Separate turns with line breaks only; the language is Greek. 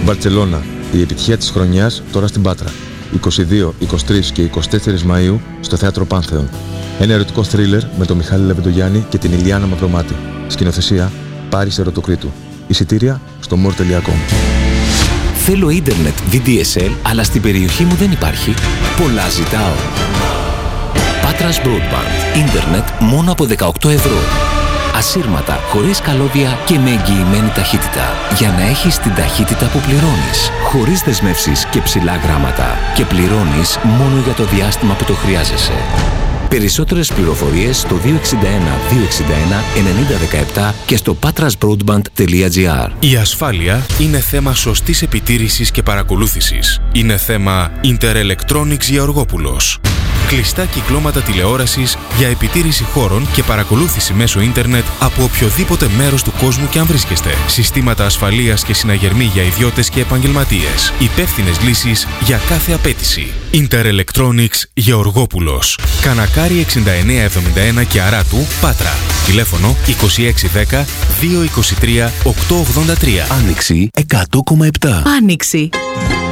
Μπαρτσελώνα, η επιτυχία της χρονιάς τώρα στην Πάτρα. 22, 23 και 24 Μαΐου στο Θέατρο Πάνθεον. Ένα ερωτικό θρίλερ με τον Μιχάλη Λεβεντογιάννη και την Ηλιάνα Μαυρομάτη. Σκηνοθεσία Πάρης Ερωτοκρίτου. Εισιτήρια στο more.com.
Θέλω ίντερνετ VDSL, αλλά στην περιοχή μου δεν υπάρχει. Πολλά ζητάω. Πάτρας Broadband. Ίντερνετ μόνο από 18 ευρώ. Ασύρματα, χωρίς καλώδια και με εγγυημένη ταχύτητα. Για να έχεις την ταχύτητα που πληρώνεις. Χωρίς δεσμεύσεις και ψηλά γράμματα. Και πληρώνεις μόνο για το διάστημα που το χρειάζεσαι. Περισσότερες πληροφορίες στο 261 261 9017 και στο patrasbroadband.gr.
Η ασφάλεια είναι θέμα σωστής επιτήρησης και παρακολούθησης. Είναι θέμα Interelectronics Γεωργόπουλος. Κλειστά κυκλώματα τηλεόρασης για επιτήρηση χώρων και παρακολούθηση μέσω ίντερνετ από οποιοδήποτε μέρος του κόσμου και αν βρίσκεστε. Συστήματα ασφαλείας και συναγερμοί για ιδιώτες και επαγγελματίες. Υπεύθυνες λύσεις για κάθε απέτηση. Interelectronics Γεωργόπουλος. Κανακάρι 6971 και Αράτου, Πάτρα. Τηλέφωνο 2610 223 883.
Άνοιξη 100,7.
Άνοιξη.